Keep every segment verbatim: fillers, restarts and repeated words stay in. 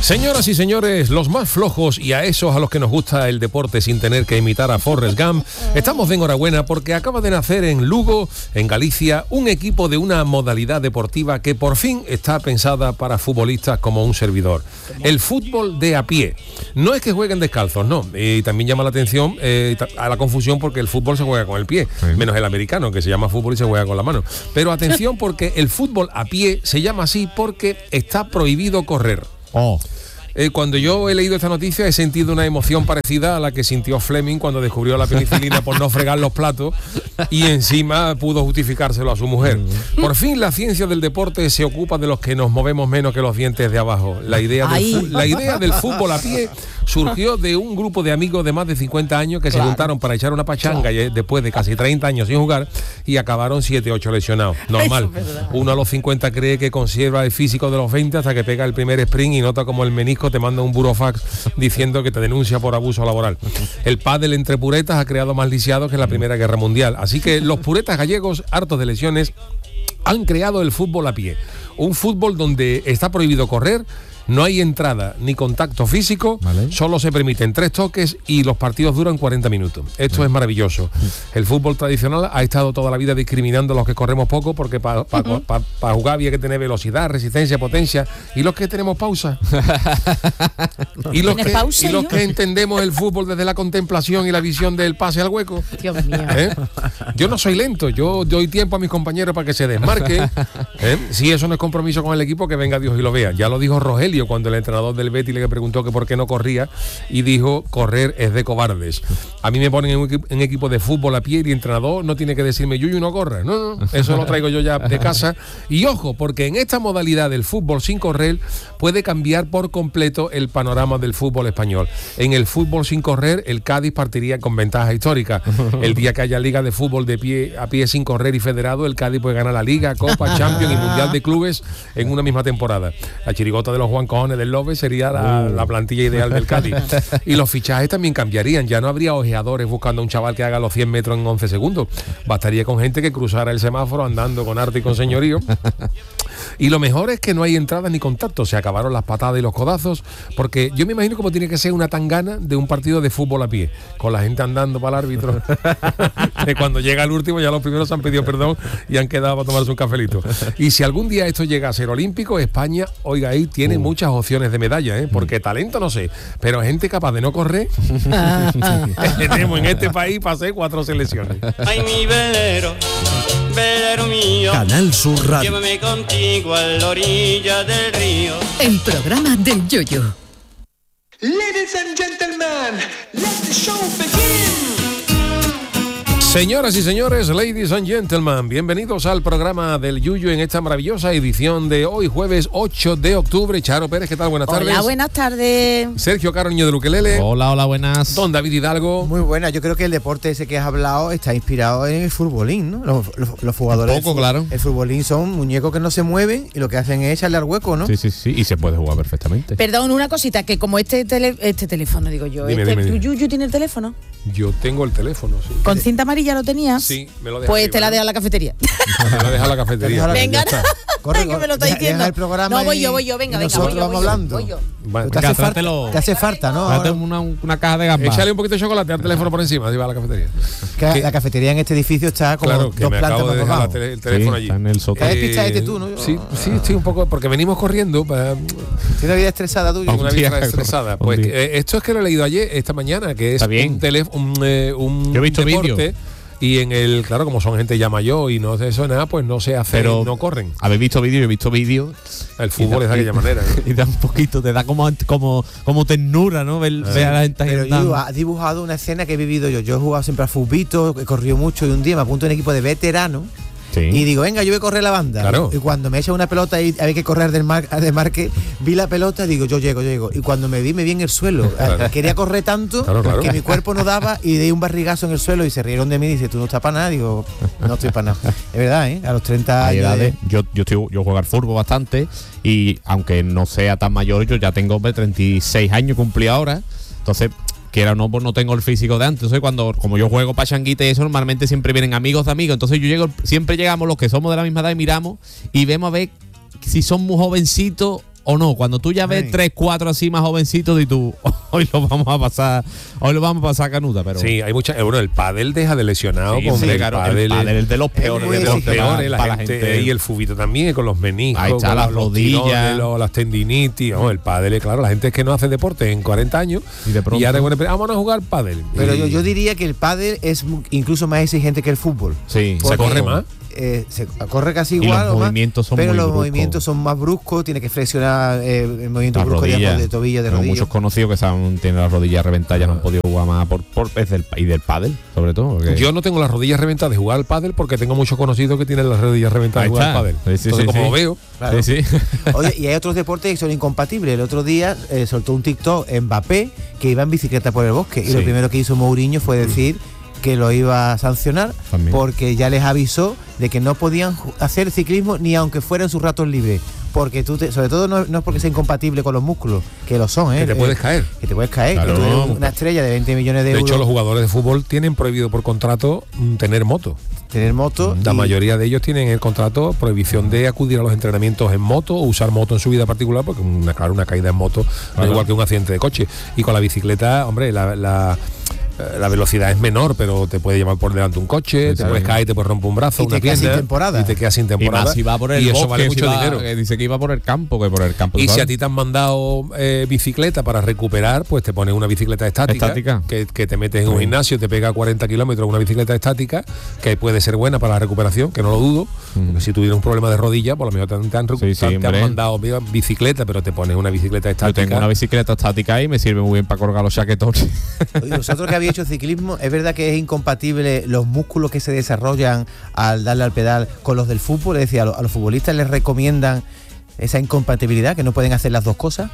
Señoras y señores, los más flojos y a esos a los que nos gusta el deporte sin tener que imitar a Forrest Gump, estamos de enhorabuena porque acaba de nacer en Lugo, en Galicia, un equipo de una modalidad deportiva que por fin está pensada para futbolistas como un servidor. El fútbol de a pie. No es que jueguen descalzos, no. Y también llama la atención eh, a la confusión porque el fútbol se juega con el pie, menos el americano, que se llama fútbol y se juega con la mano. Pero atención porque el fútbol a pie se llama así porque está prohibido correr. Oh. Eh, cuando yo he leído esta noticia he sentido una emoción parecida a la que sintió Fleming cuando descubrió la penicilina por no fregar los platos y encima pudo justificárselo a su mujer. Por fin la ciencia del deporte se ocupa de los que nos movemos menos que los dientes de abajo. La idea del, la idea del fútbol a pie surgió de un grupo de amigos de más de cincuenta años que claro. se juntaron para echar una pachanga claro. y después de casi treinta años sin jugar y acabaron siete ocho lesionados. Normal. Uno a los cincuenta cree que conserva el físico de los veinte hasta que pega el primer sprint y nota como el menisco te manda un burofax diciendo que te denuncia por abuso laboral. El pádel entre puretas ha creado más lisiados que en la Primera Guerra Mundial. Así que los puretas gallegos, hartos de lesiones, han creado el fútbol a pie. Un fútbol donde está prohibido correr, no hay entrada ni contacto físico, vale. Solo se permiten tres toques y los partidos duran cuarenta minutos. Esto vale. Es maravilloso. El fútbol tradicional ha estado toda la vida discriminando a los que corremos poco porque para pa, uh-huh. pa, pa jugar había que tener velocidad, resistencia, potencia. Y los que tenemos pausa. y los, que, pausa, y los que entendemos el fútbol desde la contemplación y la visión del pase al hueco. Dios mío. ¿Eh? Yo no soy lento, yo doy tiempo a mis compañeros para que se desmarquen. ¿Eh? Si eso no es compromiso con el equipo, que venga Dios y lo vea. Ya lo dijo Rogelio cuando el entrenador del Betis le preguntó que por qué no corría y dijo, correr es de cobardes. A mí me ponen en un equipo, en equipo de fútbol a pie y el entrenador no tiene que decirme, Yuyu, no corra. No, no, eso lo traigo yo ya de casa. Y ojo, porque en esta modalidad del fútbol sin correr puede cambiar por completo el panorama del fútbol español. En el fútbol sin correr, el Cádiz partiría con ventaja histórica. El día que haya liga de fútbol de pie a pie sin correr y federado, el Cádiz puede ganar la Liga, Copa, Champions y Mundial de Clubes en una misma temporada. La chirigota de los Juan Cojones del Lobe sería la, uh. la plantilla ideal del Cádiz. Y los fichajes también cambiarían. Ya no habría ojeadores buscando a un chaval que haga los cien metros en once segundos. Bastaría con gente que cruzara el semáforo andando con arte y con señorío. Y lo mejor es que no hay entrada ni contacto. Se acabaron las patadas y los codazos, porque yo me imagino cómo tiene que ser una tangana de un partido de fútbol a pie, con la gente andando para el árbitro. Que cuando llega el último ya los primeros han pedido perdón y han quedado para tomarse un cafelito. Y si algún día esto llega a ser olímpico, España, oiga, ahí tiene uh. muchas opciones de medalla, ¿eh? Porque talento no sé, pero gente capaz de no correr tenemos en este país para hacer cuatro selecciones. Ay, mi velero, velero mío, Canal Sur Radio. Llévame contigo a la orilla del río. El programa del Yoyo. Ladies and gentlemen, let the show begin. Señoras y señores, ladies and gentlemen, bienvenidos al programa del Yuyu en esta maravillosa edición de hoy, jueves ocho de octubre. Charo Pérez, ¿qué tal? Buenas tardes. Hola, buenas tardes. Sergio Caro, niño de Luquelele. Hola, hola, buenas. Don David Hidalgo. Muy buena, yo creo que el deporte ese que has hablado está inspirado en el futbolín, ¿no? Los, los, los jugadores. Un poco, claro. El futbolín son muñecos que no se mueven y lo que hacen es echarle al hueco, ¿no? Sí, sí, sí, y se puede jugar perfectamente. Perdón, una cosita, que como este tele, este teléfono, digo yo, dime, este, dime, dime. ¿Yuyu tiene el teléfono? Yo tengo el teléfono, sí. ¿Con cinta amarilla lo tenías? Sí, me lo dejas. Pues arriba, te la ¿no? deja a la cafetería. Me lo deja a la cafetería. Venga, corre, que me lo está diciendo. El programa no, voy yo, voy yo, venga, venga, nosotros voy yo, vamos voy yo, hablando. voy yo. Vale, te, hace falta, te hace falta, ¿no? Date una, una caja de gambas. Échale un poquito de chocolate al teléfono por encima, así va a la cafetería. Que la cafetería en este edificio está como claro, que dos me plantas acabo de más dejar abajo. el teléfono sí, allí. está en el sótano. ¿Qué pista este tú, no? Sí, sí, sí, un poco, porque venimos corriendo. Para, ¿Tienes una vida estresada tuya? Una vida estresada. Pues eh, esto es que lo he leído ayer, esta mañana, que es un teléfono, un, eh, un Yo he visto deporte. vídeos. Y en el, claro, como son gente ya mayor y no sé eso nada, pues no se hace, pero no corren. Habéis visto vídeos, yo he visto vídeos. El fútbol es de aquella manera, ¿no? Y da un poquito, te da como como, como ternura, ¿no? Ver, ver a la gente. Pero yo ha dibujado una escena que he vivido yo. Yo he jugado siempre a futbito, he corrido mucho y un día me apunto en un equipo de veteranos. Sí. Y digo, venga, yo voy a correr la banda. Claro. Y cuando me echa una pelota y había que correr del, mar, del marque, vi la pelota y digo, yo llego, yo llego. Y cuando me vi, me vi en el suelo. Claro. Quería correr tanto claro, claro. que mi cuerpo no daba y di un barrigazo en el suelo y se rieron de mí y dice, tú no estás para nada. Digo, no estoy para nada. Es verdad, ¿eh? A los treinta años. De... Yo, yo, estoy, yo juego al fútbol bastante y aunque no sea tan mayor, yo ya tengo treinta y seis años, cumplí ahora. Entonces... quiera o no, pues no tengo el físico de antes. Entonces, cuando, como yo juego pachanguita y eso, normalmente siempre vienen amigos de amigos. Entonces, yo llego, siempre llegamos los que somos de la misma edad y miramos y vemos a ver si son muy jovencitos o no, cuando tú ya ves Ay. tres, cuatro así más jovencitos y tú, hoy lo vamos a pasar, hoy lo vamos a pasar canuta, pero Sí, hay mucha. eh, Bueno, el pádel deja de lesionado. Sí, con sí, el claro, pádel, el pádel es de los peores, muy de de los los exigente peores, la, para gente, y el fubito también, con los meniscos, Ahí está, con las los rodillas. tirones, los- las tendinitis. No, el pádel, claro, la gente es que no hace deporte en cuarenta años Y de pronto- ahora bueno, vamos a jugar pádel. Pero Y yo, yo diría que el pádel es mu- incluso más exigente que el fútbol. sí, se corre más. Eh, se corre casi Y igual los o más, movimientos son pero muy los bruscos. movimientos son más bruscos, tiene que flexionar eh, el movimiento las brusco digamos, rodillas. de tobillo, de Tengo rodillo. muchos conocidos que saben, tienen las rodillas reventadas, ya no han podido jugar más por, por es del, y del pádel, sobre todo. porque- Yo no tengo las rodillas reventadas de jugar al pádel porque tengo muchos conocidos que tienen las rodillas reventadas Ahí de jugar al está. pádel. Sí, sí, Entonces, sí, como sí. lo veo, Claro. Sí, sí. Oye, y hay otros deportes que son incompatibles. El otro día eh, soltó un TikTok Mbappé que iba en bicicleta por el bosque y Sí. lo primero que hizo Mourinho fue decir que lo iba a sancionar También. porque ya les avisó de que no podían ju- hacer ciclismo ni aunque fueran sus ratos libres. Porque tú, te- sobre todo no, no es porque sea incompatible con los músculos, que lo son, ¿eh? que te Eh, puedes caer. Que te puedes caer, Claro. que tú eres una estrella de veinte millones de, De euros, hecho, los jugadores de fútbol tienen prohibido por contrato mm, tener moto. tener moto. La y- mayoría de ellos tienen en el contrato prohibición de acudir a los entrenamientos en moto o usar moto en su vida particular, porque una, claro, una caída en moto no Claro. es igual que un accidente de coche. Y con la bicicleta, hombre, la, la, eh, la velocidad es menor, pero te puede llevar por delante un coche, Sí, te sí. puedes caer, te puedes romper un brazo, Y una te quedas sin pierna, temporada. y te quedas sin Y temporada. más si va por el y eso bosque, vale si mucho va- dinero. que dice que iba por el campo, que por el campo. Y ¿sabes? si a ti te han mandado eh, bicicleta para recuperar, pues te pones una bicicleta estática, Estática. Que, que te metes en un Sí. gimnasio, te pega cuarenta kilómetros una bicicleta estática, que puede ser buena para la recuperación, que no lo dudo. Porque si tuvieras un problema de rodilla, por lo menos te, han- te han, recu- Sí, sí, te han hombre. mandado mira, bicicleta, pero te pones una bicicleta Yo estática. tengo una bicicleta estática y me sirve muy bien para colgar los chaquetones. Oye, vosotros que habéis hecho ciclismo, ¿es verdad que es incompatible los músculos que se desarrollan al darle al pedal con los del fútbol? Es decir, a, lo- a los futbolistas les recomiendan esa incompatibilidad, que no pueden hacer las dos cosas.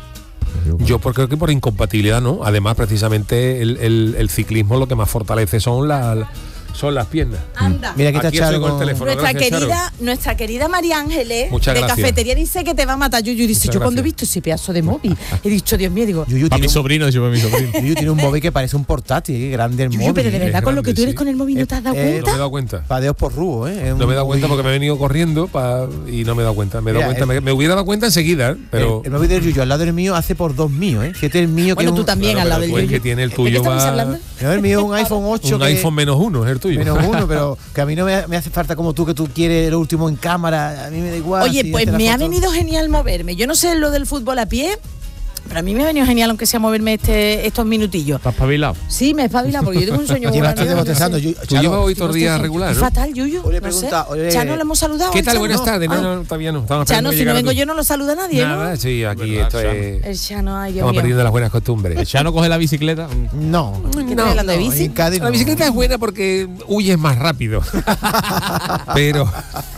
Yo por- creo que por incompatibilidad, ¿no? Además, precisamente el, el- el ciclismo lo que más fortalece son las son las piernas. Anda. Mira, aquí está Aquí estoy Charo con el con- teléfono. Nuestra Gracias, Charo. querida, nuestra querida María Ángeles Muchas de gracias. cafetería dice que te va a matar Yuyu. Y dice, Muchas yo cuando he gracias. visto ese pedazo de móvil, he dicho, Dios mío, digo, Yuyu Para tiene, mi un, sobrino, dice para mi sobrino. Yuyu tiene un móvil que parece un portátil, qué grande el Yuyu, móvil. pero de verdad es con lo que grande, tú eres sí. con el móvil no te has dado Eh, eh, No cuenta. me he dado cuenta. Padeos por rubo, ¿eh? Es un No me he dado cuenta móvil- porque me he venido corriendo pa- y no me he dado cuenta. Me, he dado Mira, cuenta el- me, me hubiera dado cuenta enseguida, ¿eh? pero el, el móvil del Yuyu al lado del mío hace por dos míos, ¿eh? Si este es el mío Bueno, que tú es un, también Claro, al lado pero del tú el Yuyu. que tiene el ¿De qué tuyo estamos va- hablando? No, el mío es un iPhone ocho. un que- iPhone menos uno es el tuyo. menos uno, pero que a mí no me, me hace falta como tú, que tú quieres lo último en cámara. A mí me da igual. Oye, si pues hace la me ha foto. venido genial moverme. Yo no sé lo del fútbol a pie, pero a mí me ha venido genial, aunque sea moverme este, estos minutillos. ¿Estás espabilado? Sí, me he espabilado porque yo tengo un sueño muy Llevas grande, bastante no bostezando. sé. Yu- Tú Charo, llevas hoy Estoy todo el día bostezando. regular, Estoy ¿no? fatal, Yuyu. Hoy le he no sé. preguntado, oye, Chano, ¿le hemos saludado? ¿Qué tal? Chano? Buenas tardes. No, Ah. no, todavía no. Estamos Chano, esperando que si no llegara vengo tú. yo no lo saluda nadie, Nada, ¿no? sí, aquí Verdad, esto Chano. es... El Chano, ay, Dios Estamos mío. perdiendo las buenas costumbres. ¿Ya no coge la bicicleta? No. ¿Qué estás hablando de bici? en Cádiz La no. bicicleta es buena porque huyes más rápido. Pero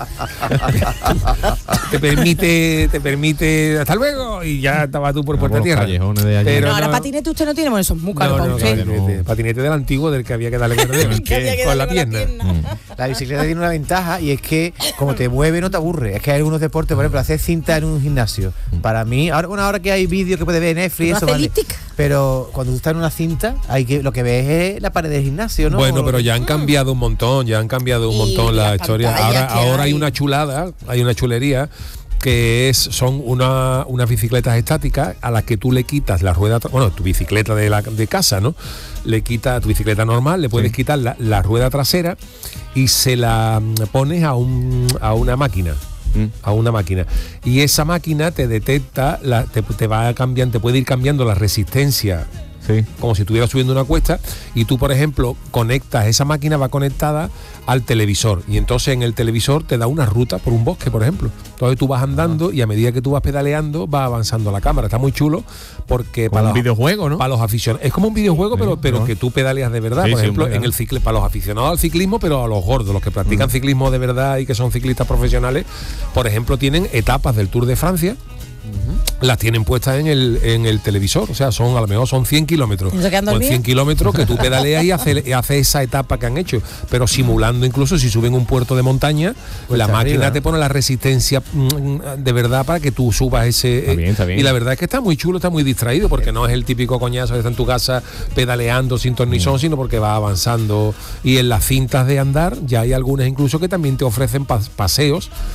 te permite, te permite hasta luego y ya estaba tú por puerta Por los tierra. callejones de allí. Pero No, ahora no- patinete usted no tiene, bueno, eso es muy caro No, para no, usted. patinete, patinete del antiguo del que había que darle con el Que había que con la darle pierna. La bicicleta tiene una ventaja y es que como te mueve no te aburre. Es que hay algunos deportes, por ejemplo, hacer cinta en un gimnasio. Para mí, ahora, bueno, ahora que hay vídeos que puedes ver en Netflix, ¿No eso hace vale. elíptica? Pero cuando tú estás en una cinta, hay que lo que ves es la pared del gimnasio, ¿no? Bueno, pero ya han cambiado un montón, ya han cambiado un Y montón las la historia. pantallas Ahora, que ahora hay hay. una chulada, hay una chulería que es son una, unas bicicletas estáticas a las que tú le quitas la rueda, tra- bueno, tu bicicleta de, la, de casa, ¿no? Le quitas tu bicicleta normal, le puedes Sí. quitar la, la rueda trasera y se la mm, pones a, un, a una máquina. Mm. A una máquina y esa máquina te detecta la, te, te va cambiando, te puede ir cambiando la resistencia Sí. como si estuvieras subiendo una cuesta y tú, por ejemplo, conectas, esa máquina va conectada al televisor y entonces en el televisor te da una ruta por un bosque, por ejemplo. Entonces tú vas andando y a medida que tú vas pedaleando va avanzando la cámara. Está muy chulo porque Como un los, videojuego, ¿no? para los aficionados es como un videojuego, Sí, pero pero ¿no? que tú pedaleas de verdad. Sí, por sí, ejemplo, hombre, en claro. el ciclo, para los aficionados al ciclismo, pero a los gordos, los que practican Mm. ciclismo de verdad y que son ciclistas profesionales, por ejemplo, tienen etapas del Tour de Francia. Las tienen puestas en el, en el televisor, o sea, son a lo mejor son cien kilómetros. ¿Y eso que anda Pues bien? cien kilómetros que tú pedaleas y haces y hace esa etapa que han hecho, pero simulando incluso si suben un puerto de montaña, la Cuesta máquina arriba. te pone la resistencia mm, de verdad para que tú subas ese. Está bien, está bien. Y la verdad es que está muy chulo, está muy distraído, porque no es el típico coñazo que está en tu casa pedaleando sin tornizón, sino porque va avanzando. Y en las cintas de andar ya hay algunas incluso que también te ofrecen pas- paseos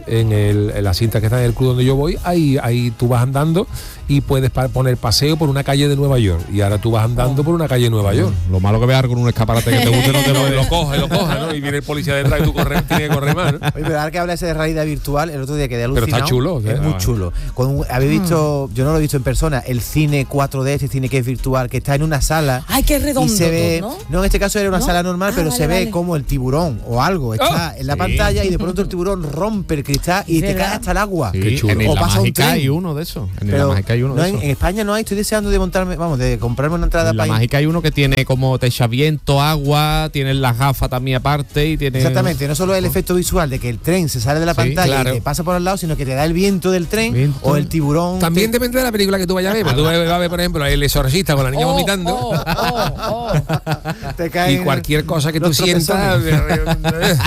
en, el, en la cinta que está en el club donde yo voy, ahí, ahí tú vas andando y puedes pa- poner paseo por una calle de Nueva York. Y ahora tú vas andando por una calle de Nueva York. Lo malo que veas con un escaparate que te guste no te lo, lo coge, lo coja, ¿no? Y viene el policía detrás y tú corres, tienes que correr más, ¿no? Oye, pero ahora que habla ese de realidad virtual, el otro día quedé alucinado. Pero está chulo, es ¿eh? muy chulo. Con un- habéis visto, yo no lo he visto en persona, el cine cuatro D, ese cine que es virtual, que está en una sala. Ay, qué redondo, y se ve, ¿no? no, en este caso era una ¿No? sala normal, Ah, pero vale, se ve vale. como el tiburón o algo está Oh, en la sí. pantalla y de pronto el tiburón rompe el cristal y Es te verdad. cae hasta el agua. Sí, Qué chulo. en O la pasa un mágica tren. hay uno de esos. En Pero la mágica hay uno no, de en, esos. en España no hay, estoy deseando de montarme, vamos, de comprarme una entrada En la para ir. mágica hay uno que tiene como te echa viento, agua, tiene las gafas también aparte y tiene. Exactamente, no solo el efecto visual de que el tren se sale de la Sí, pantalla claro. y te pasa por al lado, sino que te da el viento del tren Viento. o el tiburón. También te- depende de la película que tú vayas a ver. Porque tú vas a ver, por ejemplo, El Exorcista con la niña Oh, vomitando. oh, oh, oh. te Y caen cualquier cosa que tú los sientas, tropezones.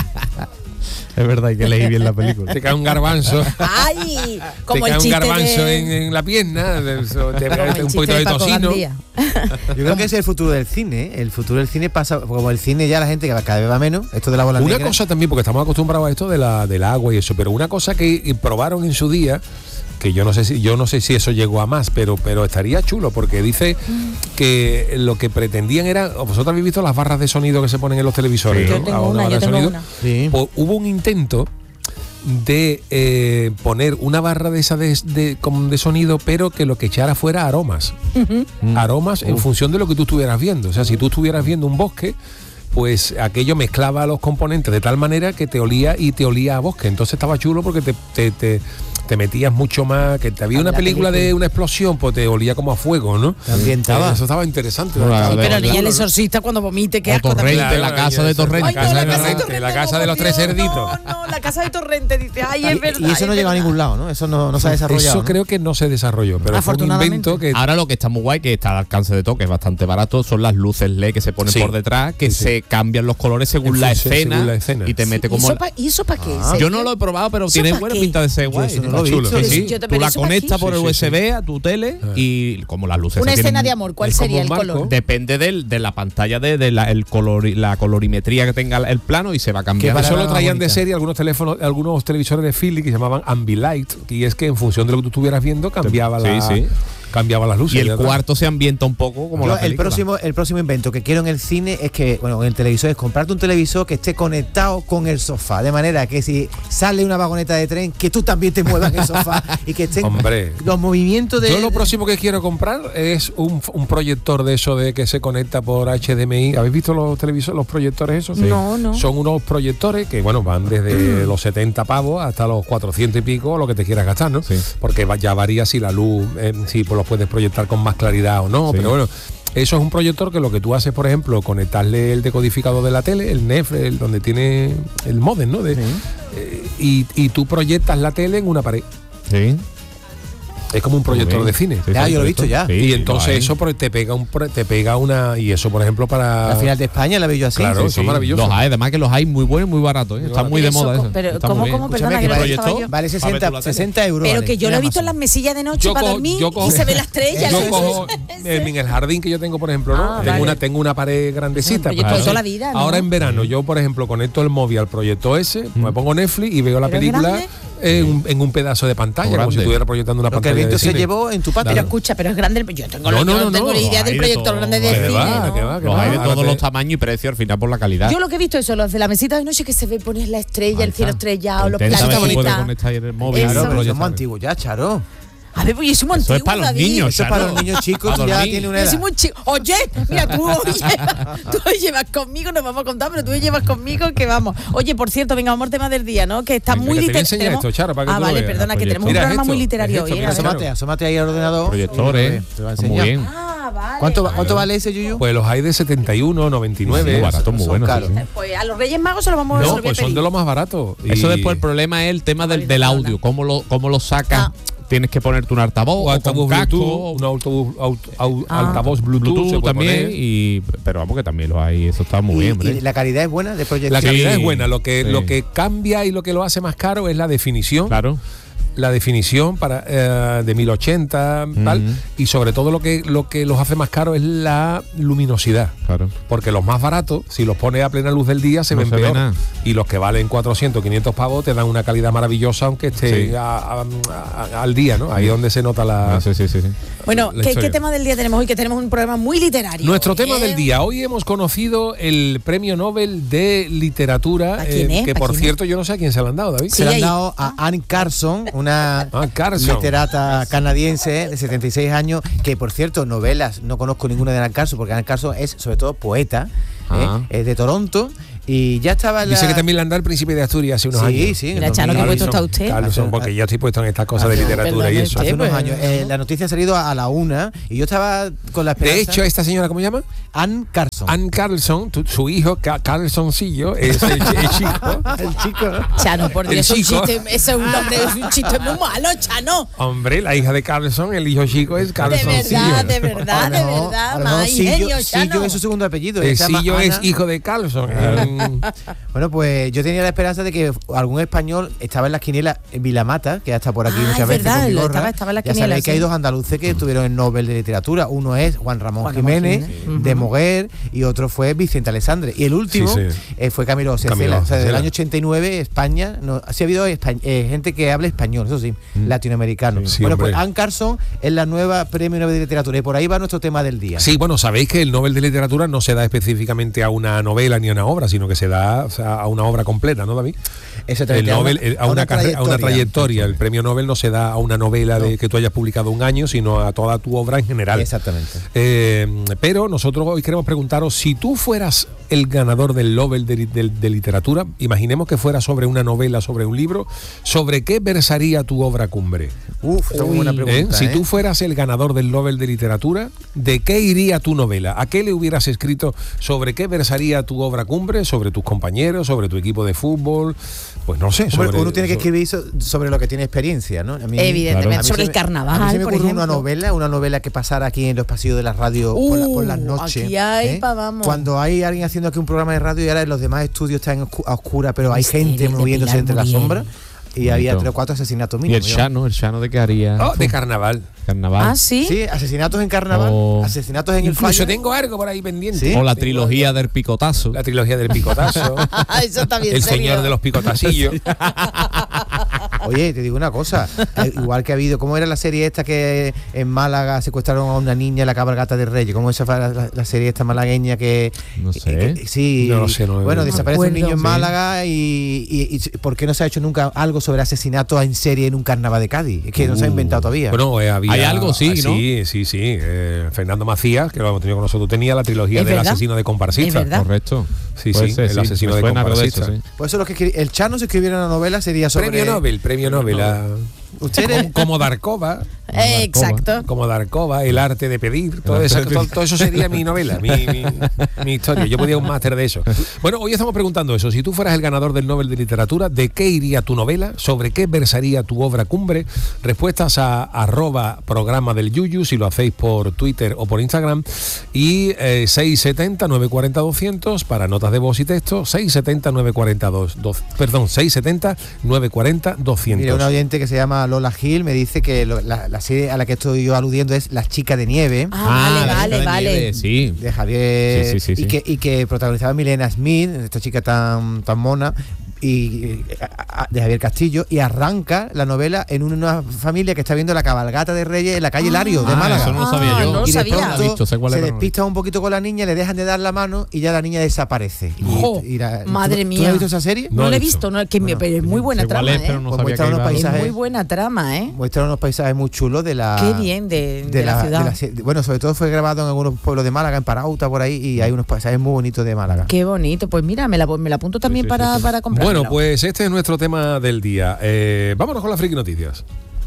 Es verdad, hay que leer bien la película. te cae un garbanzo. Ay, como te el cae un chiste garbanzo de... en, en la pierna, de eso, te como cae el un chiste poquito de Paco tocino. Gandía. Yo creo que ese es el futuro del cine. ¿eh? El futuro del cine pasa, como el cine ya la gente que cada vez va menos, esto de la bola Una negra. cosa también, porque estamos acostumbrados a esto de la, del agua y eso, pero una cosa que probaron en su día, que yo no sé si yo no sé si eso llegó a más, pero pero estaría chulo, porque dice que lo que pretendían era, vosotros habéis visto las barras de sonido que se ponen en los televisores, Sí. ¿no? Yo tengo Ah, una, barra yo de tengo sonido. una. Sí. Pues hubo un intento de eh, poner una barra de esa de, de, como de sonido, pero que lo que echara fuera aromas. Aromas en función de lo que tú estuvieras viendo. O sea, si tú estuvieras viendo un bosque, pues aquello mezclaba los componentes de tal manera que te olía y te olía a bosque. Entonces estaba chulo porque te, te, te, te metías mucho más, que te había A una la película, película. de una explosión, pues te olía como a fuego, ¿no? Te ambientaba. Eso estaba interesante. Bueno, Estaba a ver, Pero chulo, niña el ¿no? exorcista cuando vomite, qué O asco también. Torrente, la casa de Torrente. Ay, no, la casa de Torrente, Torrente. la casa no, de los por tres Dios, cerditos. No, no, la casa de Torrente dice, ay, es verdad. Y eso no es llega a verdad. ningún lado, ¿no? Eso no, no se ha desarrollado. Eso ¿no? creo que no se desarrolló, pero fue un Afortunadamente. invento que Ahora lo que está muy guay, que está al alcance de todo, que es bastante barato, son las luces L E D que se ponen Sí. por detrás, que Sí, sí. se cambian los colores según, En la, función- escena, según la escena. y te mete ¿Y como. eso pa- ¿Y eso para qué? Ah. ¿En Yo serio? no lo he probado, pero ¿Eso tiene pa' buena qué? pinta de ser Yo guay. eso no lo he chulo, visto. sí, Pero sí. si yo te- Tú pero la eso pa' conectas qué? por el Sí, sí, U S B sí. a tu tele y como las luces Una esas escena tienen- de amor, ¿cuál es como sería un el marco. color? Depende del, de la pantalla, de, de la, el colori- la colorimetría que tenga el plano y se va Que cambiando. eso lo Palabra traían de bonita. serie algunos teléfonos, algunos televisores de Philips que se llamaban Ambilight, y es que en función de lo que tú estuvieras viendo cambiaba Sí, la sí. cambiaba las luces. Y el ¿verdad? cuarto se ambienta un poco como Yo, la el película. próximo el próximo invento que quiero en el cine es que, bueno, en el televisor es comprarte un televisor que esté conectado con el sofá, de manera que si sale una vagoneta de tren, que tú también te muevas en el sofá y que estén Hombre. los movimientos de... Yo lo próximo que quiero comprar es un, un proyector de eso de que se conecta por H D M I. ¿Habéis visto los televisores, los proyectores esos? No, no. Son unos proyectores que, bueno, van desde los setenta pavos hasta los cuatrocientos y pico, lo que te quieras gastar, ¿no? Sí. Porque va- ya varía si la luz, eh, si pues los puedes proyectar con más claridad o no, Sí. pero bueno. Eso es un proyector que lo que tú haces, por ejemplo, conectarle el decodificador de la tele, el N E F, el, donde tiene el módem, ¿no? De, eh, y, y tú proyectas la tele en una pared. Sí. Es como un proyector Muy de bien. cine. Sí, Ya, sí, yo lo he proyector. visto ya. Sí, Y lo entonces hay. eso pro- te pega un pro- te pega una y eso por ejemplo para La final de España la veo yo así. Claro, Sí, eso sí. es maravilloso. Los hay, además que los hay muy buenos y muy baratos. ¿eh? Está muy de Eso, moda co- eso. pero Está ¿cómo, muy bien. cómo? Escúchame, Perdona, que que no proyector estaba yo. Vale Para ver sesenta, tú la tele. sesenta euros. Pero vale. que yo En lo he visto en Amazon. las mesillas de noche Yo para cojo- dormir yo cojo- y se ve la estrella. yo Eso- cojo eso- en, en el jardín que yo tengo, por ejemplo, ¿no? Ah, tengo vale. una tengo una pared grandecita. Un proyector pues, toda la vida, ¿no? Ahora en verano yo, por ejemplo, conecto el móvil al proyector ese, me pongo Netflix y veo la ¿Pero es película grande? en un, en un pedazo de pantalla, como Grande. si estuviera proyectando una Lo que el pantalla de viento se cine. llevó en tu patio. Pero escucha, pero es grande. el- Yo tengo, No, yo no, no no, tengo no, ni idea hay del de proyector todo. grande de Que cine. va, ¿no? que va, que Los va. hay de Ahora todos te- los tamaños y precios al final por la calidad. Yo lo que he visto eso, los de la mesita de noche que se ve poner la estrella, el cielo estrellado, los Intenta ver si puede planetas. conectar en el móvil. Eso. Claro, pero proyectar. somos antiguos ya, Charo. A ver, pues es muy Eso es antiguo, para los David. niños, Eso es para los niños chicos, tú Para ya dormir. tienes una Yo soy edad. muy chico. Oye, mira, tú, hoy llevas, tú hoy llevas conmigo, nos vamos a contar, pero tú hoy llevas conmigo que vamos. Oye, por cierto, venga, vamos al tema del día, ¿no? Que está Venga, muy que te voy a literario. enseñar esto, Charo, para que Ah, tú lo vale, veas. perdona, que tenemos un Mira programa esto, muy literario es hoy. esto, ¿eh? mira, A ver. Asómate, asómate ahí al ordenador. Proyectores. Te va a Está muy enseñar. bien. Ah, vale. ¿Cuánto, ¿Cuánto vale ese, Yuyu? Pues los hay de setenta y uno, noventa y nueve. Muy barato, muy son bueno. sí, caros. sí. Pues a los Reyes Magos se los vamos a se No, los voy a pues son pedir. de lo más baratos. Eso Y- después el problema es el tema del, del audio, cómo lo, cómo lo sacas. Ah. Tienes que ponerte un altavoz, o o altavoz con casco, Bluetooth, un autobús- aut- au- Ah. altavoz Bluetooth, Bluetooth se puede también, poner. y, pero vamos que también lo hay, eso está muy Y, bien, hombre. y la calidad es buena de proyección. La calidad Sí, es buena, lo que, sí. lo que cambia y lo que lo hace más caro es la definición. Claro. la definición para eh, de mil ochenta, uh-huh. tal, y sobre todo lo que lo que los hace más caros es la luminosidad. Claro. Porque los más baratos, si los pones a plena luz del día, se no ven se peor. Ve y los que valen cuatrocientos, quinientos pavos te dan una calidad maravillosa, aunque esté sí. a, a, a, al día, ¿no? Ahí es donde se nota la... Ah, sí, sí, sí, sí. Bueno, ¿qué, ¿qué tema del día tenemos hoy? Que tenemos un programa muy literario. Nuestro tema ¿eh? del día. Hoy hemos conocido el Premio Nobel de Literatura, eh, que por cierto yo no sé a quién se lo han dado, David. Sí, se lo han dado a Anne Carson, una ah, Carson. literata canadiense de setenta y seis años, que por cierto, novelas, no conozco ninguna de Anne Carson, porque Anne Carson es sobre todo poeta, ah. eh, es de Toronto. Y ya estaba la... Dice que también le han dado el Príncipe de Asturias hace unos sí, años. Sí, sí. Mira, Chano, ¿qué puesto está usted? Carlson, porque yo estoy puesto en estas cosas de literatura Perdón, y eso. Hace unos años. Eh, la noticia ha salido a la una y yo estaba con la esperanza... De hecho, ¿esta señora cómo se llama? Anne Carson. Anne Carlson, tu, su hijo, Ca Carlsoncillo, es el, el chico. El chico. Chano, por Dios, un chiste, ese es un nombre, es un chiste muy malo, Chano. Hombre, la hija de Carlson, el hijo chico es Carlsoncillo. De verdad, de verdad, de no, verdad. Más ingenio, Chano. Sillo es su segundo apellido. El Sillo es hijo de Carlson. Bueno, pues yo tenía la esperanza de que algún español estaba en las quinielas, en Vilamata, que ya está por aquí ah, muchas veces. Verdad, con estaba, estaba en las ya quinielas, sabéis que sí. hay dos andaluces que estuvieron en Nobel de Literatura. Uno es Juan Ramón Juan Jiménez, Ramón Jiménez. de Moguer, y otro fue Vicente Alessandre. Y el último sí, sí. Eh, fue Camilo Cecela. O sea, desde el año ochenta y nueve, España, no, sí ha habido espa eh, gente que hable español, eso sí, mm. latinoamericano. Sí, bueno, hombre. Pues Anne Carson es la nueva Premio Nobel de Literatura, y por ahí va nuestro tema del día. Sí, bueno, sabéis que el Nobel de Literatura no se da específicamente a una novela ni a una obra, sino que se da, o sea, a una obra completa, ¿no, David? El Nobel, el, a, una, a, una carrera, a una trayectoria. El premio Nobel no se da a una novela no. de que tú hayas publicado un año, sino a toda tu obra en general. Exactamente. Eh, pero nosotros hoy queremos preguntaros, si tú fueras el ganador del Nobel de, de, de Literatura, imaginemos que fuera sobre una novela, sobre un libro, ¿sobre qué versaría tu obra cumbre? Uf, esa es una pregunta. ¿Eh? Si ¿eh? tú fueras el ganador del Nobel de Literatura, ¿de qué iría tu novela? ¿A qué le hubieras escrito? ¿Sobre qué versaría tu obra cumbre? ¿Sobre tus compañeros? ¿Sobre tu equipo de fútbol? Pues no sé. Sobre, sobre, uno tiene que escribir sobre lo que tiene experiencia, ¿no? A mí, Evidentemente, claro. sobre el carnaval. A mí se me por ocurre ejemplo. una novela, una novela que pasara aquí en los pasillos de la radio uh, por, la, por las noches. Aquí hay, ¿eh? pa, vamos. Cuando hay alguien haciendo aquí un programa de radio y ahora los demás estudios están a oscuras, pero hay gente moviéndose entre las sombras. Y bonito. Había tres o cuatro asesinatos mínimos. ¿Y el Chano? ¿El Chano de qué haría? Oh, de carnaval. Carnaval. Ah, ¿sí? Sí, asesinatos en carnaval, oh. asesinatos en Incluso el fallo. tengo algo por ahí pendiente. ¿Sí? O la trilogía del picotazo. La trilogía del picotazo. Eso está bien El serio. señor de los picotacillos. Oye, te digo una cosa, igual que ha habido, ¿cómo era la serie esta que en Málaga secuestraron a una niña en la cabalgata de Reyes? ¿Cómo esa fue la, la, la serie esta malagueña que... No sé. Que, que, sí, no lo sé. No, bueno, no, desaparece no un niño en sí. Málaga y, y, y ¿por qué no se ha hecho nunca algo sobre asesinatos en serie en un carnaval de Cádiz? Es que uh, no se ha inventado todavía. Bueno, eh, había, hay algo, sí, ah, ¿no? Sí, sí, sí. Eh, Fernando Macías, que lo hemos tenido con nosotros, tenía la trilogía del verdad? asesino de comparsista. Correcto. Sí, sí, ser, el sí, asesino de comparsista. De eso, sí. Por eso los que el Chano se escribiera una novela sería sobre... Premio Nobel, premio Nobel. A... ¿Ustedes? Como, como Darkova. Eh, exacto. Como Darkova, el arte de pedir. Todo, esa, todo, todo eso sería mi novela, mi, mi, mi historia. Yo podía un máster de eso. Bueno, hoy estamos preguntando eso. Si tú fueras el ganador del Nobel de Literatura, ¿de qué iría tu novela? ¿Sobre qué versaría tu obra cumbre? Respuestas a arroba programa del Yuyu, si lo hacéis por Twitter o por Instagram. Y eh, seis setenta, nueve cuarenta, doscientos para notas de voz y texto. seis setenta, nueve cuarenta, dos, perdón, seis setenta, nueve cuarenta, doscientos. Mira, un oyente que se llama Lola Gil me dice que lo, la, la serie a la que estoy yo aludiendo es Las chicas de nieve. Ah, vale, vale, vale. Nieve, sí. De Javier. Sí, sí, sí, y, sí. Que, y que protagonizaba Milena Smith, esta chica tan, tan mona. Y a, a, de Javier Castillo, y arranca la novela en una familia que está viendo la cabalgata de Reyes en la calle Lario de ah, Málaga. Eso no lo sabía yo. No y de sabía. pronto Visto, sé cuál se era, despista un poquito con la niña, le dejan de dar la mano y ya la niña desaparece. Oh, y, y la, madre ¿tú, mía. ¿Tú no has visto esa serie? No, No la he he visto. visto, no, que Bueno, me, es muy buena trama, es, ¿eh? pero no Pues sabía muestra que unos iba. paisajes. Es muy buena trama, ¿eh? Muestra unos paisajes muy chulos de la... Qué bien, de, de, de la, la ciudad. De la, bueno, sobre todo fue grabado en algunos pueblos de Málaga, en Parauta, por ahí, y hay unos paisajes muy bonitos de Málaga. Qué bonito. Pues mira, me la, me la apunto también Sí, sí, para, sí, sí. para comprarla. Bueno, pues este es nuestro tema del día. Eh, vámonos con las friki noticias.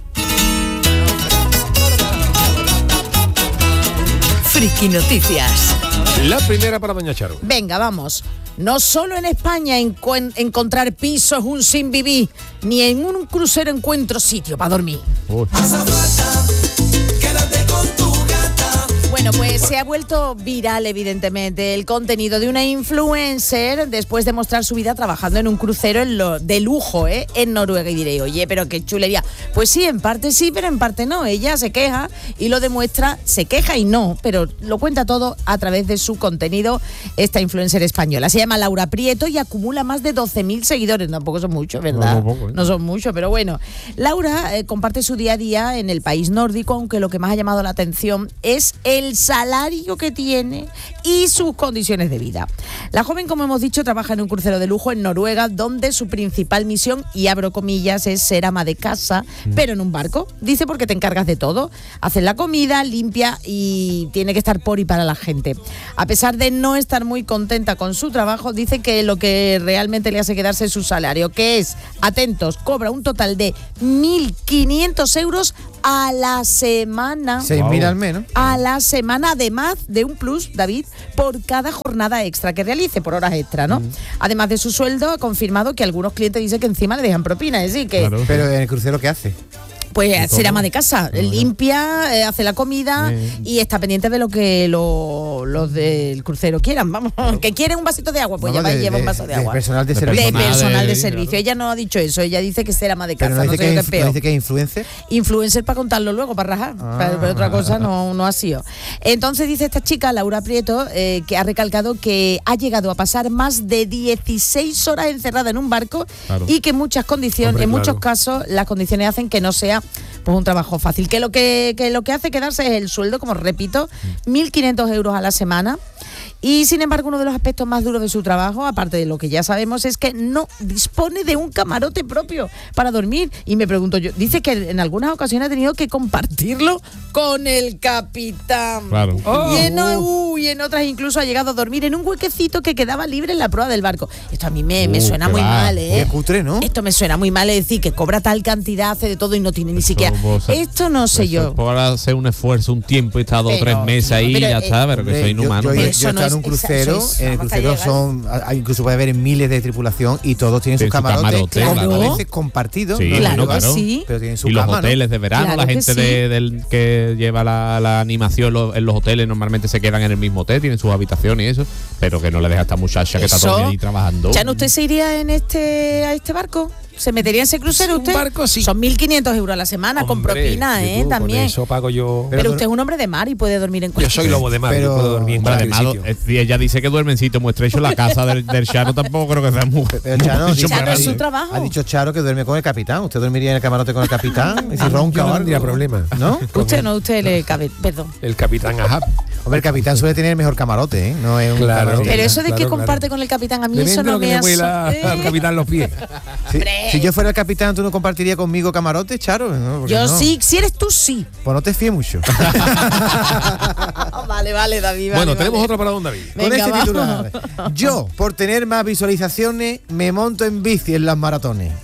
Friki Noticias. La primera para doña Charo. Venga, vamos. No solo en España encu- encontrar piso es un sin vivir, ni en un crucero encuentro sitio para dormir. Uy. Bueno, pues se ha ha vuelto viral, evidentemente, el contenido de una influencer después de mostrar su vida trabajando en un crucero en lo, de lujo, ¿eh? En Noruega. Y diré, oye, pero qué chulería. Pues sí, en parte sí, pero en parte no. Ella se queja y lo demuestra, se queja y no, pero lo cuenta todo a través de su contenido, esta influencer española. Se llama Laura Prieto y acumula más de doce mil seguidores. Tampoco son muchos, ¿verdad? No, no, poco, ¿eh? No son muchos, pero bueno. Laura eh, comparte su día a día en el país nórdico, aunque lo que más ha llamado la atención es el salario que tiene y sus condiciones de vida. La joven, como hemos dicho, trabaja en un crucero de lujo en Noruega, donde su principal misión, y abro comillas, es ser ama de casa, mm. pero en un barco. Dice, porque te encargas de todo. Haces la comida, limpia y tiene que estar por y para la gente. A pesar de no estar muy contenta con su trabajo, dice que lo que realmente le hace quedarse es su salario, que es, atentos, cobra un total de mil quinientos euros a la semana. seis mil wow. al menos. A la semana, además de un plus, David, por cada jornada extra que realice, por horas extra, ¿no? Mm. Además de su sueldo, ha confirmado que algunos clientes dicen que encima le dejan propina, es decir, que... Claro. Pero en el crucero, ¿qué hace? Pues ser ama de casa, no, limpia, no. Eh, hace la comida sí. y está pendiente de lo que lo, los del crucero quieran, vamos, claro. que quieren un vasito de agua, pues ya va y lleva un vaso de, de agua. Personal de, de servicio. De personal de, de servicio. Claro. Ella no ha dicho eso, ella dice que ser ama de casa. Pero no, no dice, sé que qué es, es peor. ¿no dice que es influencer? Influencer para contarlo luego, para rajar, ah. pero, pero otra cosa no, no ha sido. Entonces dice esta chica, Laura Prieto, eh, que ha recalcado que ha llegado a pasar más de dieciséis horas encerrada en un barco claro. y que en muchas condiciones, Hombre, en claro. muchos casos, las condiciones hacen que no sea pues un trabajo fácil, que lo que, que lo que hace quedarse es el sueldo, como repito, mil quinientos euros a la semana. Y sin embargo, uno de los aspectos más duros de su trabajo, aparte de lo que ya sabemos, es que no dispone de un camarote propio para dormir. Y me pregunto yo, dice que en algunas ocasiones ha tenido que compartirlo con el capitán. Claro. Oh. Y, en, uh, y en otras incluso ha llegado a dormir en un huequecito que quedaba libre en la proa del barco. Esto a mí me, me uh, suena muy va. mal, ¿eh? Qué cutre, ¿no? Esto me suena muy mal, es decir, que cobra tal cantidad, hace de todo y no tiene ni siquiera... Ser, Esto no sé yo. Por hacer un esfuerzo, un tiempo y estar dos o tres meses ahí y ya eh, está, pero que soy inhumano. Yo, yo, yo, Eso yo no he estado es, en un crucero, es, en el crucero son, incluso puede haber miles de tripulación y todos tienen sus camarotes, camarote, claro, claro. a veces compartidos. Sí, no claro, claro. que sí. Pero tienen su y los cama, hoteles ¿no? de verano, Claro la que gente sí. de, del, que lleva la, la animación lo, en los hoteles normalmente se quedan en el mismo hotel, tienen sus habitaciones y eso, pero que no le deja a esta muchacha que Eso. está todo el día ahí trabajando. ¿Ya no usted se iría en este a este barco? ¿Se metería en ese crucero usted? Un barco, sí. Son mil quinientos euros a la semana, Hombre, con propina, ¿eh? tú, También. Con eso pago yo. Pero, pero usted es un hombre de mar y puede dormir en Yo cualquier soy lobo de mar, pero, yo puedo dormir en cualquier Además, sitio. es decir, ella dice que duerme en sitio muy estrecho. La casa del, del Chano tampoco creo que sea muy. Pero Chano, mucho dice- más Chano es grande. su trabajo. Ha dicho Charo que duerme con el capitán. ¿Usted dormiría en el camarote con el capitán? Y si ronca Yo o no algo. tendría problema. ¿No? Usted no, usted le cabe, perdón. El capitán Ahab. Hombre, el capitán suele tener el mejor camarote, ¿eh? No es un Claro. camarote. Pero eso de claro, que claro. comparte con el capitán, a mí Depende eso de no lo que me le hace. huela al capitán los pies. Si, si yo fuera el capitán, ¿tú no compartirías conmigo camarote, Charo? No, porque Yo no. sí, si eres tú, sí. Pues no te fíes mucho. Vale, vale, David. Vale, Bueno, tenemos vale. otra para don David. Con Venga, este vamos. titular. Yo, por tener más visualizaciones, me monto en bici en las maratones.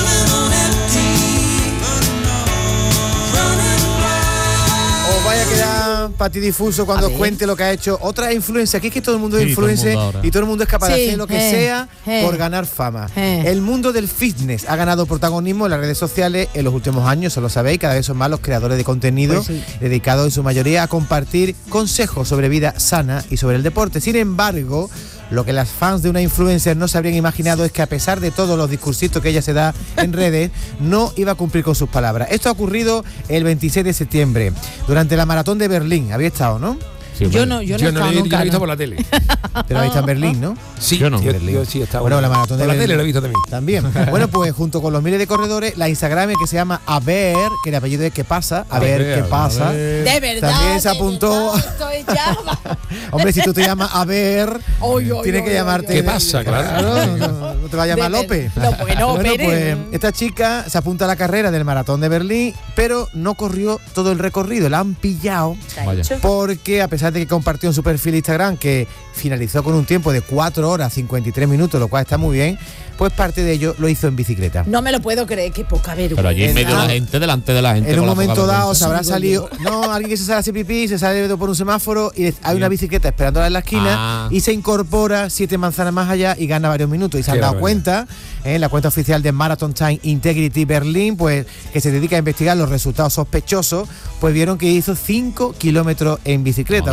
Os vaya a quedar patidifuso cuando A os ver. cuente lo que ha hecho otra influencer. Aquí es que todo el mundo es Sí, todo el influencer mundo ahora. y todo el mundo es capaz de Sí, hacer lo que eh, sea eh. por ganar fama. Eh. El mundo del fitness ha ganado protagonismo en las redes sociales en los últimos años, eso lo sabéis, cada vez son más los creadores de contenido Pues sí. dedicados en su mayoría a compartir consejos sobre vida sana y sobre el deporte. Sin embargo, lo que las fans de una influencer no se habrían imaginado es que a pesar de todos los discursitos que ella se da en redes, no iba a cumplir con sus palabras. Esto ha ocurrido el veintiséis de septiembre, durante la maratón de Berlín. Había estado, ¿no? Sí, Yo hombre. no, yo no, Yo he no estado lo he, yo nunca, lo he visto ¿no? por la tele. Te lo habéis visto en Berlín, ¿no? Sí, Yo no. Yo, yo sí estaba. Bueno, la maratón de por la Berlín. tele lo he visto también. También. Bueno, pues junto con los miles de corredores, la Instagramer que se llama A ver, que el apellido es ¿qué pasa? A, A ver, ver, qué a pasa. ver. De verdad. También se de apuntó- verdad, esto es ya- Hombre, si tú te llamas A ver, Oy, oy, tienes oy, que oy, llamarte. oy. ¿Qué pasa? Claro. No, no, no te va a llamar De ver- López. No, bueno, Bueno, Pérez. pues esta chica se apunta a la carrera del maratón de Berlín, pero no corrió todo el recorrido. La han pillado ¿Qué ha Vaya. hecho? porque, a pesar de que compartió en su perfil Instagram que finalizó con un tiempo de cuatro horas cincuenta y tres minutos, lo cual está muy bien, pues parte de ello lo hizo en bicicleta. No me lo puedo creer, qué poca vergüenza. Pero allí en medio de la gente, delante de la gente. En un con la momento poca dado vergüenza. se habrá Sí, salido, no, alguien que se sale a hacer pipí, se sale por un semáforo y hay una bicicleta esperándola en la esquina Ah. y se incorpora siete manzanas más allá y gana varios minutos. Y se han Qué dado barbaridad. cuenta, en la cuenta oficial de Marathon Time Integrity Berlín, pues que se dedica a investigar los resultados sospechosos, pues vieron que hizo cinco kilómetros en bicicleta, Madre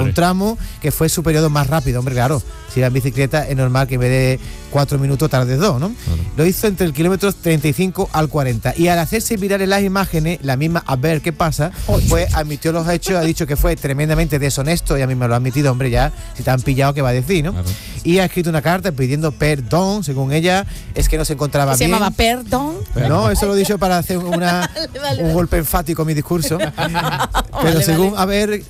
un tramo que fue su periodo más rápido, hombre, claro. Si va en bicicleta es normal que en vez de cuatro minutos tardes dos, ¿no? Claro. Lo hizo entre el kilómetro treinta y cinco al cuarenta. Y al hacerse viral en las imágenes, la misma A Ver Qué Pasa, pues admitió los hechos, ha dicho que fue tremendamente deshonesto, y a mí me lo ha admitido, hombre, ya, si te han pillado, ¿qué va a decir, no? Claro. Y ha escrito una carta pidiendo perdón, según ella, es que no se encontraba ¿Se bien. llamaba perdón? No, eso lo he dicho para hacer una, vale, vale. un golpe enfático a mi discurso. Pero vale, según vale. A Ver,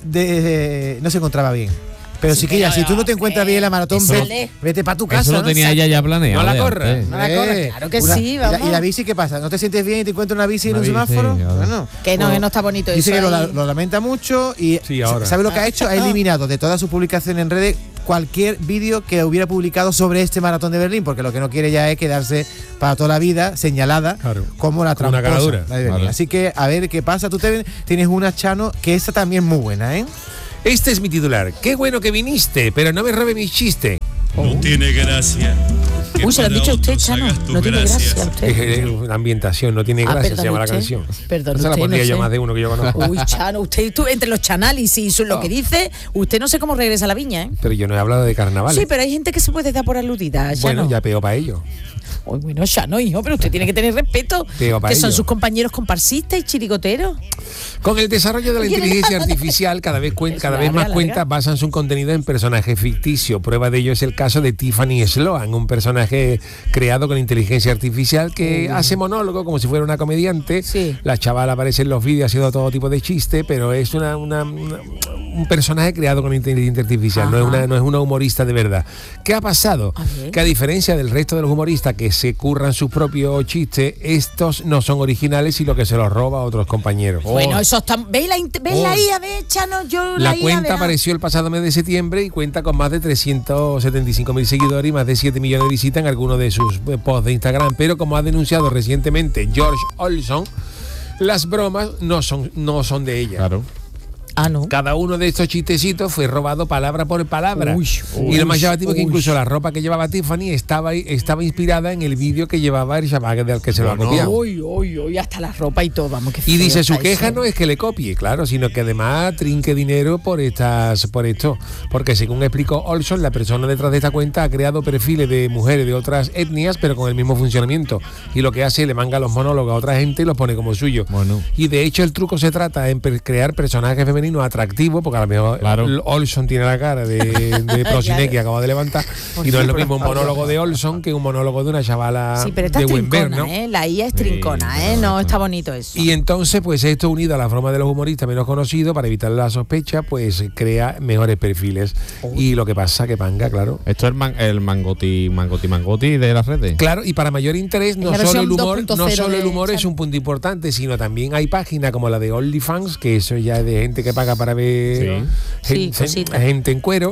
de, no se encontraba bien. Pero sí, chiquilla, si tú no te encuentras bien en la maratón, vete, vete para tu casa. Eso lo tenía ¿no? ella ya planeado. No la corras. No la corras, claro que una, sí, vamos. Y la, y la bici, ¿qué pasa? ¿No te sientes bien y te encuentras una bici una en un bici, semáforo? Sí, bueno, que no, bueno, que no está bonito dice eso. Dice que lo, lo lamenta mucho y sí, ahora. ¿sabe lo que ha hecho? Ha eliminado de todas sus publicaciones en redes cualquier vídeo que hubiera publicado sobre este maratón de Berlín, porque lo que no quiere ya es quedarse para toda la vida señalada claro. como la tramposa. Una caradura. Vale. Así que a ver qué pasa. Tú te, tienes una, Chano, que esa también es muy buena, ¿eh? Este es mi titular. Qué bueno que viniste, pero no me robe mis chistes. No tiene gracia. Uy, se lo ha dicho usted, Chano. No tiene gracia usted. Es una ambientación, no tiene gracia, ah, se llama usted. La canción. Perdón, Esa usted, la pondría no yo sé. más de uno que yo conozco. Uy, Chano, usted tú, entre los chanálisis y lo oh. que dice, usted no sé cómo regresa a la viña, ¿eh? Pero yo no he hablado de carnaval. Sí, pero hay gente que se puede dar por aludida, Chano. Bueno, ya pego para ello. Oh, bueno, Chano, hijo, pero usted tiene que tener respeto. Pego para que ello. son sus compañeros comparsistas y chirigoteros. Con el desarrollo de la inteligencia artificial, cada vez, cuen, cada vez más cuentas basan su contenido en personajes ficticios. Prueba de ello es el caso de Tiffany Sloan, un personaje creado con inteligencia artificial que uh. hace monólogo como si fuera una comediante. Sí. La chavala aparece en los vídeos haciendo todo tipo de chiste, pero es una, una, una, un personaje creado con inteligencia artificial, no es, una, no es una humorista de verdad. ¿Qué ha pasado? A que a diferencia del resto de los humoristas que se curran sus propios chistes, estos no son originales y lo que se los roba a otros compañeros. Bueno, eso está... ¿Veis la, ¿veis la I A, ve, Chano? Yo la la cuenta I A, apareció el pasado mes de septiembre y cuenta con más de trescientos setenta y cinco mil seguidores y más de siete millones de visitas en algunos de sus posts de Instagram. Pero como ha denunciado recientemente George Olson, las bromas no son, no son de ella. Claro. Ah, no. Cada uno de estos chistecitos fue robado palabra por palabra. Uy, y lo más llamativo es que uy. incluso la ropa que llevaba Tiffany estaba, estaba inspirada en el vídeo que llevaba el chaval del que se lo ha copiado. Uy, uy, uy, hasta la ropa y todo, vamos, que y dice, su queja eso. No es que le copie, claro, sino que además trinque dinero por estas, por esto. Porque según explicó Olson, la persona detrás de esta cuenta ha creado perfiles de mujeres de otras etnias, pero con el mismo funcionamiento. Y lo que hace, le manga los monólogos a otra gente y los pone como suyo. Bueno. Y de hecho el truco se trata en crear personajes femeninos atractivos, porque a lo mejor claro. Olson tiene la cara de, de Prosinek que acaba de levantar, por y no es lo mismo un monólogo de Olson que un monólogo de una chavala sí, pero esta de es buen ver, trincona, ¿no? ¿eh? La I A es trincona, sí, ¿eh? No está bonito eso. Y entonces, pues esto unido a la forma de los humoristas menos conocidos, para evitar la sospecha, pues crea mejores perfiles. Oh. Y lo que pasa que panga, claro. Esto es el, man, el mangoti, mangoti, mangoti de las redes. Claro, y para mayor interés, no solo el humor, no solo el humor es un punto importante, sino también hay páginas como la de OnlyFans, que eso ya es de gente que paga para ver... Sí. Gente, sí, gente en cuero,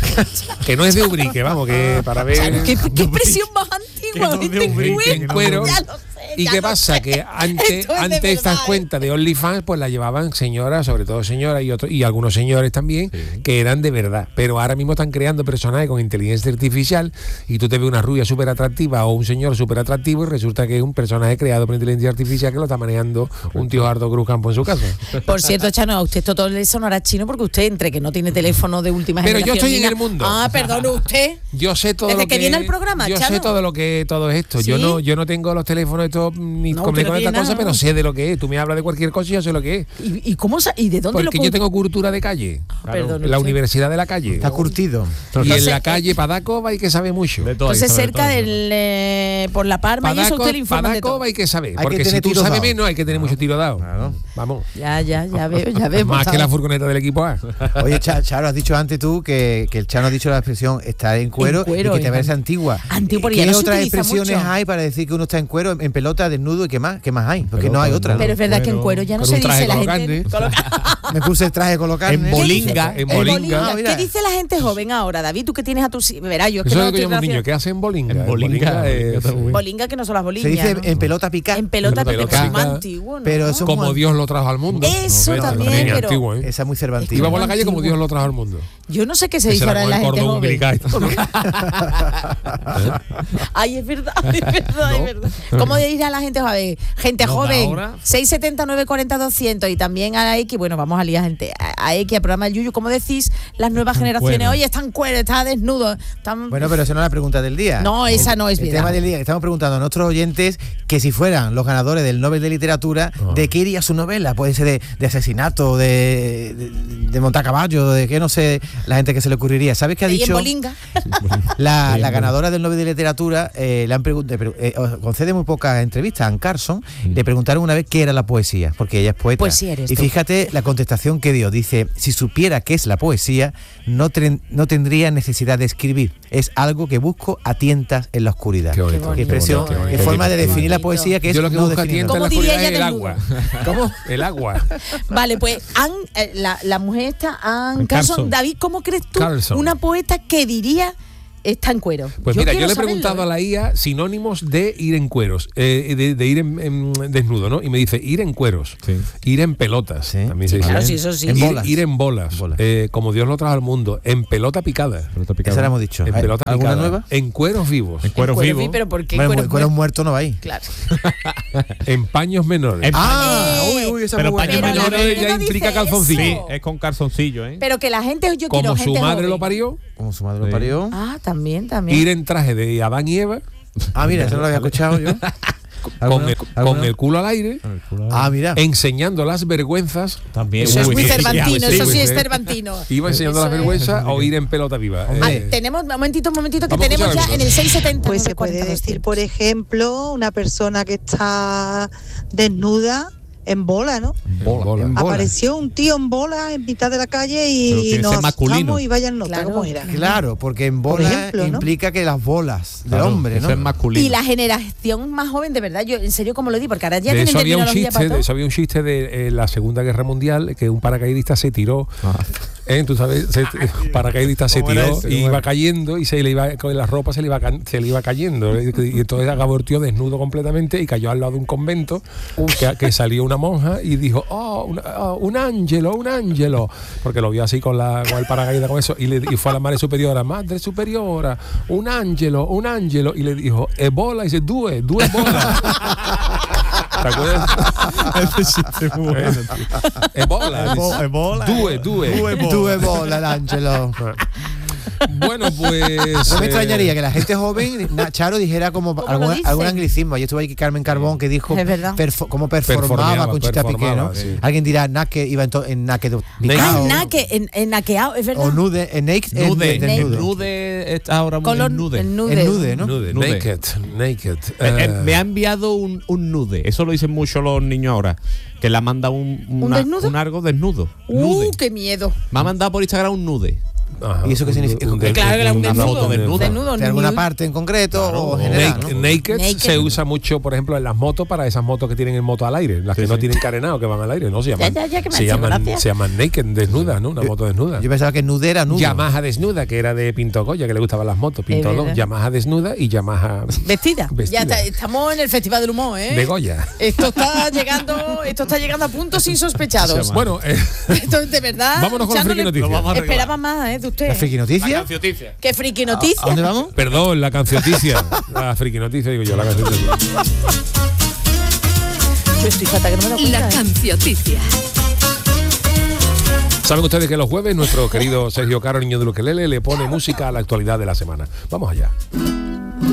que no es de Ubrique, vamos, que para ver... Claro, ¿qué, qué expresión más antigua? No gente en cuero. En cuero. Ya lo sé, ¿Y ya qué lo pasa? sé. Que antes, antes estas cuentas de OnlyFans pues las llevaban señoras, sobre todo señoras y otros, y algunos señores también, sí. que eran de verdad. Pero ahora mismo están creando personajes con inteligencia artificial y tú te ves una rubia súper atractiva o un señor súper atractivo y resulta que es un personaje creado por inteligencia artificial que lo está manejando Correcto. Un tío Hardo Cruz Campo en su casa. Por cierto, Chano, a usted todo le sonará chino porque usted entre que no tiene teléfono de última Pero generación. Pero yo estoy en el mundo. Ah, perdón, usted. Yo sé todo Desde lo que, que viene al programa, yo Chano. sé todo lo que todo esto. ¿Sí? Yo no yo no tengo los teléfonos estos ni no, con esta nada, cosa, no. pero sé de lo que es. Tú me hablas de cualquier cosa y yo sé lo que es. ¿Y, y cómo y de dónde Porque lo yo tengo cultura de calle. Ah, claro. Perdón, en la usted. Universidad de la Calle. Está curtido. Y Entonces, en la calle Padaco hay que saber mucho. De todo, Entonces sabe cerca todo, del eh, por la Parma Padaco, y eso usted le informa de Padaco todo. hay que saber, hay porque que si tú sabes dado. menos hay que tener claro. mucho tiro dado. Claro. Vamos. Ya, ya, ya veo, ya veo. Más que la furgoneta del equipo A. Oye, Charo, has dicho antes tú que, que el Chano ha dicho la expresión estar en cuero, en cuero y que te parece antigua. Antigua, ¿Qué no otras expresiones mucho? hay para decir que uno está en cuero, en pelota, desnudo y qué más? ¿Qué más hay? Porque pelota, no hay otra. Pero es verdad que en cuero ya no se dice la gente. Me puse el traje con En bolinga. En bolinga. Ah, ¿qué dice la gente joven ahora, David? Tú que tienes a tus... Verás, yo es que Eso no es lo que llamo estoy niño. ¿Qué hace en bolinga? En bolinga. Es... Bolinga que no son las boliñas. Se dice ¿no? en pelota picar. En pelota picar. picar. Es más antiguo, ¿no? Pero eso como muy... Dios lo trajo al mundo. Eso no, también, también pero... antiguo, ¿eh? Esa es muy cervantina. Iba por la calle como Dios lo trajo al mundo. Yo no sé qué se dice ahora en la gente joven. ¿Eh? Ay, es verdad, es verdad, ¿No? es verdad. ¿Cómo dirá la gente joven? Gente joven, seis setenta nueve cuarenta doscientos y también a la X, bueno, vamos a liar gente, a, a X, al programa del Yuyu, Yuyu, ¿cómo decís las nuevas Están generaciones? cueros. Oye, están cueros, está desnudo. Están... Bueno, pero esa no es la pregunta del día. No, esa no es El vida. tema del día que estamos preguntando a nuestros oyentes que si fueran los ganadores del Nobel de Literatura, Oh. ¿de qué iría su novela? Puede ser de, de asesinato, de, de, de montar caballo, de qué no sé, la gente que se le ocurriría. ¿Sabes qué ha Y en dicho? Bolinga. La, la ganadora del Nobel de Literatura eh, le han preguntado, eh, concede muy pocas entrevistas a Anne Carson, le preguntaron una vez qué era la poesía, porque ella es poeta. Poesía eres y tú. fíjate la contestación que dio. Dice, si supiera qué es la poesía, no, tren- no tendría necesidad de escribir. Es algo que busco a tientas en la oscuridad. Qué bonito, Qué qué expresión, bonito, qué bonito. qué forma de Qué definir la bonito. poesía que es Yo lo que no busco a definir tienta en ¿Cómo la diría oscuridad es ella el desnudo? agua. ¿Cómo? El agua. Vale, pues Anne, eh, la, la mujer esta, Anne Anne Carson. Carson. David, ¿cómo crees tú Carson. una poeta que diría está en cuero? Pues mira, yo quiero le he saberlo, preguntado ¿eh? a la I A sinónimos de ir en cueros, eh, de, de ir en, en desnudo, ¿no? Y me dice ir en cueros, Sí. ir en pelotas, Sí. también se dice. Claro, sí, eso sí. En ir, bolas. ir en bolas, Bolas. eh, como Dios lo trajo al mundo, en pelota picada, Pelota picada. Esa la hemos dicho. en ¿Hay pelota ¿Alguna picada, nueva? en cueros vivos, En cueros Cuero, vivos. sí, pero ¿por qué Bueno, cuero, cuero cuero? muerto no va ahí. Claro. en paños menores. En- Ah, Eh, uy, uy, esa pero es muy buena. paños Pero la menores gente ya no implica dice calzoncillo. Sí, eso. es con calzoncillo, ¿eh? Pero que la gente, yo quiero Como su gente madre joven. lo parió, Como su madre lo Sí. parió. Ah, también, también. ir en traje de Adán y Eva, Ah, mira, eso no lo había escuchado yo. con ¿Alguna- el, alguna? con el culo al aire, Ah, mira. enseñando las vergüenzas. También. Eso es Uy, muy sí, cervantino, sí, eso sí, sí sí. es cervantino. Iba enseñando Eso las es. vergüenzas o ir en pelota viva. Ah, Eh, tenemos, un momentito, un momentito, que Vamos a tenemos escuchar ya en algunos. el seiscientos setenta. Pues se puede decir, por ejemplo, una persona que está desnuda en bola, ¿no? bola. En bola. Apareció un tío en bola en mitad de la calle Pero y tiene que nos ser masculino. asustamos y vayan nota, Claro. ¿cómo era? Claro, porque en Por bola ejemplo, ¿no? implica que las bolas del Claro, hombre, eso ¿no? es masculino. Y la generación más joven, de verdad, yo en serio como lo di, porque ahora ya De tienen eso, había un terminología chiste, para de todo. eso había un chiste de eh, la Segunda Guerra Mundial, que un paracaidista se tiró, eh, tú sabes, se, paracaidista se ¿Cómo era tiró ese? y ¿Cómo iba era? cayendo y se le iba con la ropa se le iba ca- se le iba cayendo y, y entonces acabó el tío desnudo completamente y cayó al lado de un convento que, que salió una monja y dijo oh, una- oh, un ángelo, un ángelo, porque lo vio así con la con el paracaídas con eso y, le, y fue a la madre superiora, madre superiora, un ángelo, un ángelo y le dijo ebola y dice due, due bola. ¿Te acuerdas? Ese chiste es muy bueno, tío. Ebola. Ebo- ebola. Due, due. Due bola. Tuve bola, el Ángelo. Bueno, pues. No me eh, extrañaría que la gente joven, na- Charo, dijera como ¿Cómo algún, lo dicen? algún anglicismo. Ayer estuvo ahí Carmen Carbón que dijo Es verdad. perfo- cómo performaba Performeaba, con Chita Piqué, performaba, ¿no? sí. Alguien dirá naque, iba en, to- en naque Ah, picao, en naque, en, en naqueado, es verdad. o nude, en naked, en- Nude. en El desnudo. nude está ahora muy Color- en nude. en nude. En nude, ¿no? Nude, Nude. naked, naked. Eh, eh, eh, me ha enviado un, un nude. Eso lo dicen mucho los niños ahora. Que le ha mandado un, una- desnudo? un algo desnudo. Uh, Nude. qué miedo. Me ha mandado por Instagram un nude. ajá, ¿Y eso qué un- significa? un- Que claro que era un una desnudo. foto desnuda. Desnudo, ¿De alguna nude. parte en concreto o Claro. general? Naked, ¿no? naked Naked. se usa mucho, por ejemplo, en las motos, para esas motos que tienen el moto al aire, las que Sí, no sí. tienen carenado, que van al aire, ¿no? Se llaman, ya, ya, que me se ha hecho llaman, gracia. se llaman naked, desnuda, ¿no? Una moto desnuda. Yo pensaba que nude era nudo. Yamaha desnuda, que era de Pinto Goya, que le gustaban las motos. Pinto Es dos, verdad. Yamaha desnuda y Yamaha Vestida. Vestida. Ya está- estamos en el Festival del Humor, ¿eh? de Goya. Esto está llegando, esto está llegando a puntos insospechados. Bueno, eh, Esto es de verdad. vámonos con la echándole- friki noticia. Lo vamos a arreglar. Esperaba más, ¿eh? De usted. ¿La friki noticia? Qué friki noticia. ¿A dónde vamos? Perdón, la cancioticia. La friki noticia, digo yo, la cancioticia. Yo estoy fatal que no me lo La cuenta, ¿eh? cancioticia. Saben ustedes que los jueves nuestro querido Sergio Caro, niño de Ukelele, le pone música a la actualidad de la semana. Vamos allá.